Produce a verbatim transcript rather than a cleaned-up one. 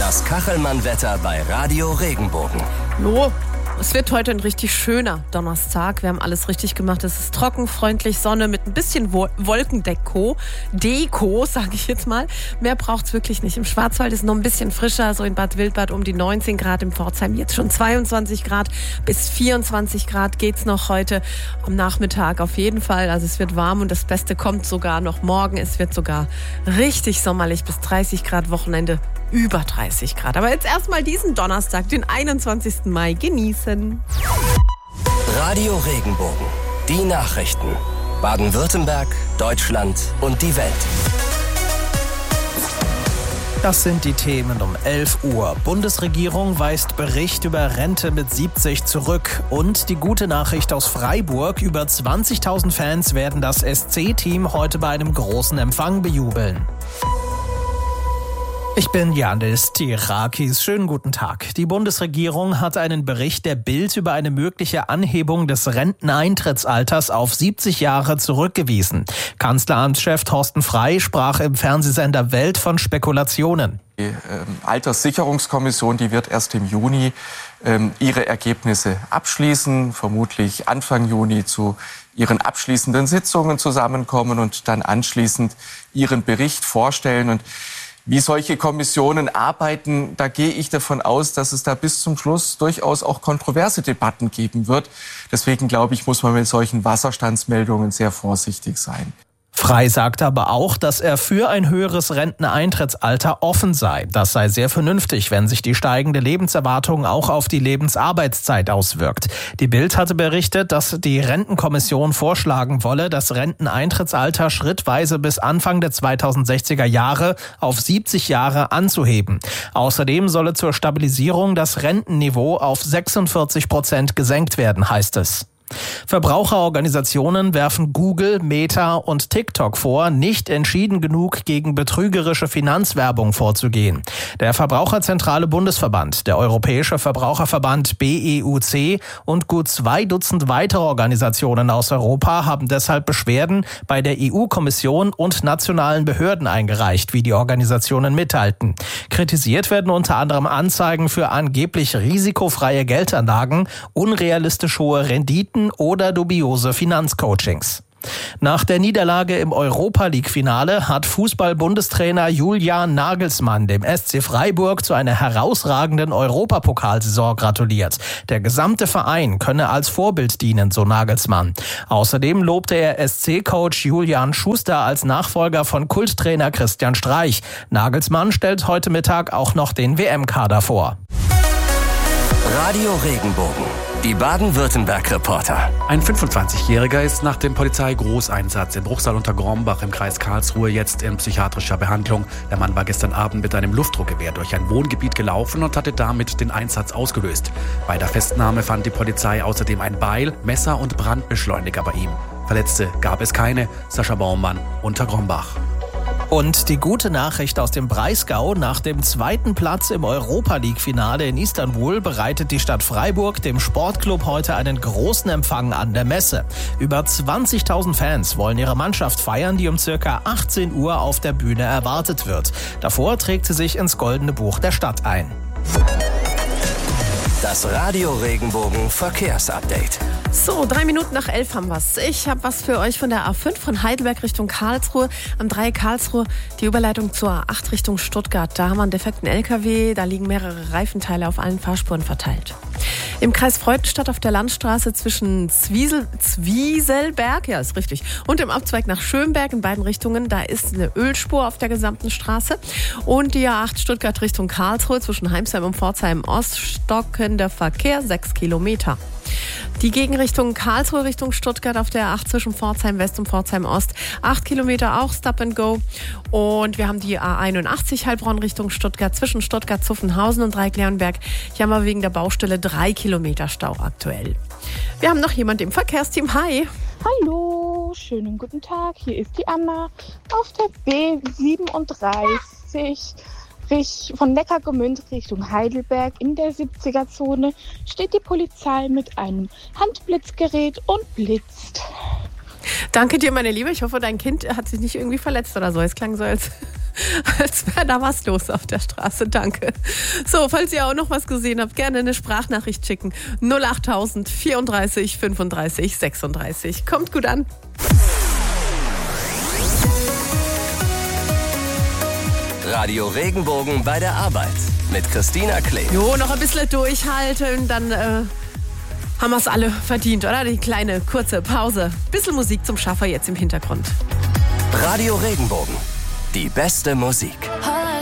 Das Kachelmann-Wetter bei Radio Regenbogen. Jo, es wird heute ein richtig schöner Donnerstag. Wir haben alles richtig gemacht. Es ist trocken, freundlich, Sonne mit ein bisschen Wo- Wolkendeko. Deko, sage ich jetzt mal. Mehr braucht es wirklich nicht. Im Schwarzwald ist es noch ein bisschen frischer, so in Bad Wildbad um die neunzehn Grad, im Pforzheim jetzt schon zweiundzwanzig Grad. Bis vierundzwanzig Grad geht's noch heute am Nachmittag auf jeden Fall. Also es wird warm und das Beste kommt sogar noch morgen. Es wird sogar richtig sommerlich bis dreißig Grad, Wochenende über dreißig Grad. Aber jetzt erstmal diesen Donnerstag, den einundzwanzigsten Mai, genießen. Radio Regenbogen. Die Nachrichten. Baden-Württemberg, Deutschland und die Welt. Das sind die Themen um elf Uhr. Bundesregierung weist Bericht über Rente mit siebzig zurück. Und die gute Nachricht aus Freiburg: Über zwanzigtausend Fans werden das S C-Team heute bei einem großen Empfang bejubeln. Ich bin Janis Tirakis. Schönen guten Tag. Die Bundesregierung hat einen Bericht der Bild über eine mögliche Anhebung des Renteneintrittsalters auf siebzig Jahre zurückgewiesen. Kanzleramtschef Thorsten Frey sprach im Fernsehsender Welt von Spekulationen. Die ähm, Alterssicherungskommission, die wird erst im Juni ähm, ihre Ergebnisse abschließen, vermutlich Anfang Juni zu ihren abschließenden Sitzungen zusammenkommen und dann anschließend ihren Bericht vorstellen. Und wie solche Kommissionen arbeiten, da gehe ich davon aus, dass es da bis zum Schluss durchaus auch kontroverse Debatten geben wird. Deswegen glaube ich, muss man mit solchen Wasserstandsmeldungen sehr vorsichtig sein. Frey sagte aber auch, dass er für ein höheres Renteneintrittsalter offen sei. Das sei sehr vernünftig, wenn sich die steigende Lebenserwartung auch auf die Lebensarbeitszeit auswirkt. Die Bild hatte berichtet, dass die Rentenkommission vorschlagen wolle, das Renteneintrittsalter schrittweise bis Anfang der zweitausendsechziger Jahre auf siebzig Jahre anzuheben. Außerdem solle zur Stabilisierung das Rentenniveau auf sechsundvierzig Prozent gesenkt werden, heißt es. Verbraucherorganisationen werfen Google, Meta und TikTok vor, nicht entschieden genug gegen betrügerische Finanzwerbung vorzugehen. Der Verbraucherzentrale Bundesverband, der Europäische Verbraucherverband B E U C und gut zwei Dutzend weitere Organisationen aus Europa haben deshalb Beschwerden bei der E U-Kommission und nationalen Behörden eingereicht, wie die Organisationen mitteilten. Kritisiert werden unter anderem Anzeigen für angeblich risikofreie Geldanlagen, unrealistisch hohe Renditen oder dubiose Finanzcoachings. Nach der Niederlage im Europa-League-Finale hat Fußball-Bundestrainer Julian Nagelsmann dem S C Freiburg zu einer herausragenden Europapokalsaison gratuliert. Der gesamte Verein könne als Vorbild dienen, so Nagelsmann. Außerdem lobte er S C-Coach Julian Schuster als Nachfolger von Kulttrainer Christian Streich. Nagelsmann stellt heute Mittag auch noch den W M-Kader vor. Radio Regenbogen. Die Baden-Württemberg-Reporter. Ein fünfundzwanzigjähriger ist nach dem Polizeigroßeinsatz in Bruchsal unter Grombach im Kreis Karlsruhe jetzt in psychiatrischer Behandlung. Der Mann war gestern Abend mit einem Luftdruckgewehr durch ein Wohngebiet gelaufen und hatte damit den Einsatz ausgelöst. Bei der Festnahme fand die Polizei außerdem ein Beil, Messer und Brandbeschleuniger bei ihm. Verletzte gab es keine. Sascha Baumann, unter Grombach. Und die gute Nachricht aus dem Breisgau: Nach dem zweiten Platz im Europa-League-Finale in Istanbul bereitet die Stadt Freiburg dem Sportclub heute einen großen Empfang an der Messe. Über zwanzigtausend Fans wollen ihre Mannschaft feiern, die um circa achtzehn Uhr auf der Bühne erwartet wird. Davor trägt sie sich ins Goldene Buch der Stadt ein. Das Radio Regenbogen Verkehrsupdate. So, drei Minuten nach elf haben wir's. Ich habe was für euch von der A fünf von Heidelberg Richtung Karlsruhe. Am drei Karlsruhe die Überleitung zur A acht Richtung Stuttgart. Da haben wir einen defekten L K W. Da liegen mehrere Reifenteile auf allen Fahrspuren verteilt. Im Kreis Freudenstadt auf der Landstraße zwischen Zwiesel, Zwieselberg, ja ist richtig, und im Abzweig nach Schönberg in beiden Richtungen, da ist eine Ölspur auf der gesamten Straße. Und die A acht Stuttgart Richtung Karlsruhe zwischen Heimsheim und Pforzheim Ost stockender Verkehr, sechs Kilometer. Die Gegenrichtung Karlsruhe Richtung Stuttgart auf der A acht zwischen Pforzheim West und Pforzheim Ost. acht Kilometer auch Stop and Go. Und wir haben die A einundachtzig Heilbronn Richtung Stuttgart zwischen Stuttgart-Zuffenhausen und Dreieck-Leonberg. Hier haben wir wegen der Baustelle drei Kilometer Stau aktuell. Wir haben noch jemanden im Verkehrsteam. Hi. Hallo, schönen guten Tag. Hier ist die Anna auf der B siebenunddreißig. Von Neckargemünd Richtung Heidelberg in der siebziger-Zone steht die Polizei mit einem Handblitzgerät und blitzt. Danke dir, meine Liebe. Ich hoffe, dein Kind hat sich nicht irgendwie verletzt oder so. Es klang so, als, als wäre da was los auf der Straße. Danke. So, falls ihr auch noch was gesehen habt, gerne eine Sprachnachricht schicken. null achttausend vierunddreißig fünfunddreißig sechsunddreißig. Kommt gut an. Radio Regenbogen bei der Arbeit mit Christina Klee. Jo, noch ein bisschen durchhalten, dann äh, haben wir es alle verdient, oder? Die kleine, kurze Pause. Bisschen Musik zum Schaffer jetzt im Hintergrund. Radio Regenbogen. Die beste Musik.